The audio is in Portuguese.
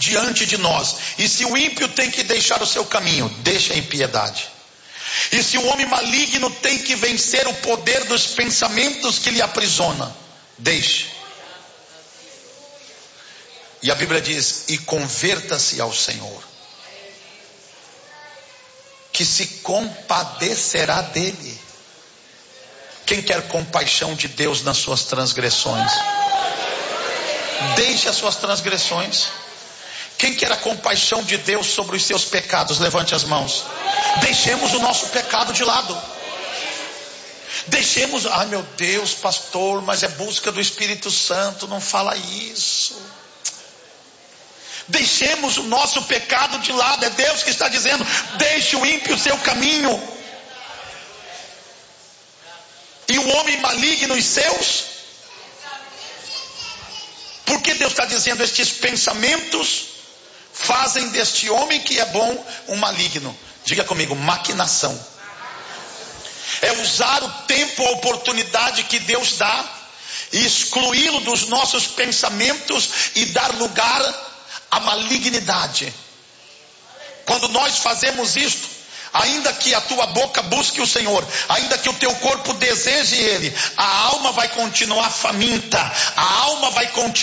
diante de nós. E se o ímpio tem que deixar o seu caminho, deixa a impiedade. E se o homem maligno tem que vencer o poder dos pensamentos que lhe aprisiona, deixe. E a Bíblia diz: e converta-se ao Senhor, que se compadecerá dele. Quem quer compaixão de Deus nas suas transgressões? Deixe as suas transgressões. Quem quer a compaixão de Deus sobre os seus pecados? Levante as mãos. Deixemos o nosso pecado de lado. Deixemos, ai meu Deus, pastor, mas é busca do Espírito Santo, não fala isso. Deixemos o nosso pecado de lado. É Deus que está dizendo: deixe o ímpio o seu caminho, e o homem maligno os seus. Porque Deus está dizendo: estes pensamentos fazem deste homem que é bom um maligno. Diga comigo: maquinação. É usar o tempo, a oportunidade que Deus dá, e excluí-lo dos nossos pensamentos e dar lugar à malignidade. Quando nós fazemos isto, ainda que a tua boca busque o Senhor, ainda que o teu corpo deseje Ele, a alma vai continuar faminta, a alma vai continuar